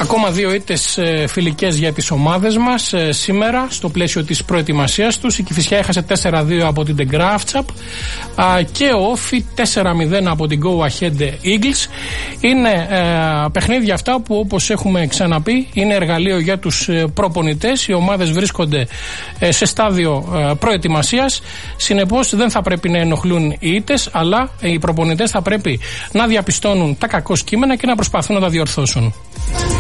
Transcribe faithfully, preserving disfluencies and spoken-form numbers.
Ακόμα δύο ήττες φιλικές για τις ομάδες μας σήμερα στο πλαίσιο της προετοιμασίας τους. Η Κηφισιά έχασε τέσσερα δύο από την The Graafschap και ο Όφι τέσσερα μηδέν από την Go Ahead Eagles. Είναι ε, παιχνίδια αυτά που, όπως έχουμε ξαναπεί, είναι εργαλείο για τους προπονητές. Οι ομάδες βρίσκονται ε, σε στάδιο ε, προετοιμασίας. Συνεπώς δεν θα πρέπει να ενοχλούν οι ήττες, αλλά οι προπονητές θα πρέπει να διαπιστώνουν τα κακό κείμενα και να προσπαθούν να τα διορθώσουν.